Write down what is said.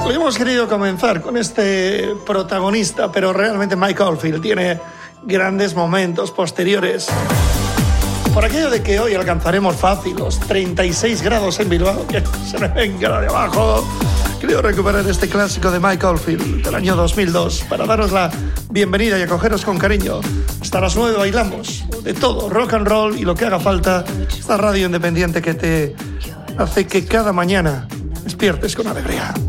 Hoy hemos querido comenzar con este protagonista, pero realmente Mike Oldfield tiene grandes momentos posteriores. Por aquello de que hoy alcanzaremos fácil los 36 grados en Bilbao, que se me venga la de abajo, quiero recuperar este clásico de Mike Oldfield del año 2002 para daros la bienvenida y acogeros con cariño. Hasta las 9 bailamos de todo, rock and roll y lo que haga falta. Esta radio independiente que te hace que cada mañana despiertes con alegría.